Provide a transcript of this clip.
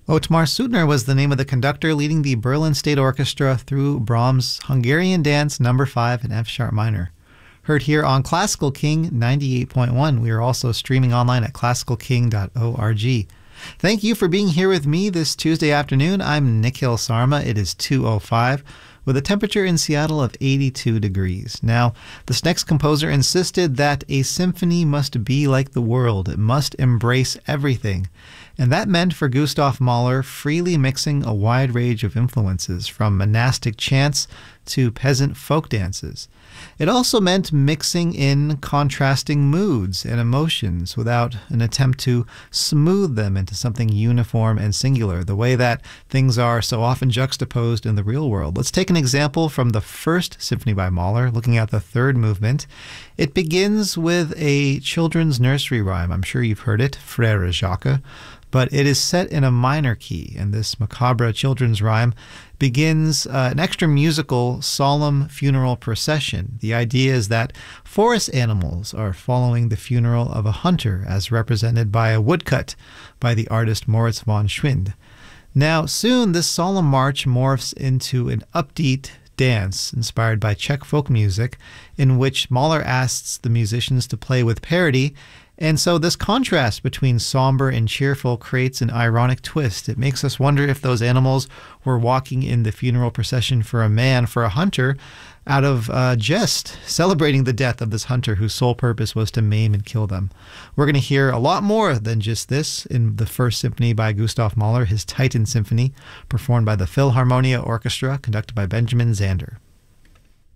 Otmar Suttner was the name of the conductor leading the Berlin State Orchestra through Brahms' Hungarian Dance No. 5 in F-sharp minor. Heard here on Classical King 98.1. We are also streaming online at classicalking.org. Thank you for being here with me this Tuesday afternoon. I'm Nikhil Sarma. It is 2:05 with a temperature in Seattle of 82 degrees. Now, this next composer insisted that a symphony must be like the world. It must embrace everything. And that meant for Gustav Mahler freely mixing a wide range of influences, from monastic chants to peasant folk dances. It also meant mixing in contrasting moods and emotions without an attempt to smooth them into something uniform and singular, the way that things are so often juxtaposed in the real world. Let's take an example from the First Symphony by Mahler, looking at the third movement. It begins with a children's nursery rhyme. I'm sure you've heard it, Frère Jacques, but it is set in a minor key, and this macabre children's rhyme begins an extra musical, solemn funeral procession. The idea is that forest animals are following the funeral of a hunter, as represented by a woodcut by the artist Moritz von Schwind. Now, soon this solemn march morphs into an upbeat dance inspired by Czech folk music, in which Mahler asks the musicians to play with parody. And so this contrast between somber and cheerful creates an ironic twist. It makes us wonder if those animals were walking in the funeral procession for a man, for a hunter, out of jest, celebrating the death of this hunter whose sole purpose was to maim and kill them. We're going to hear a lot more than just this in the First Symphony by Gustav Mahler, his Titan Symphony, performed by the Philharmonia Orchestra, conducted by Benjamin Zander.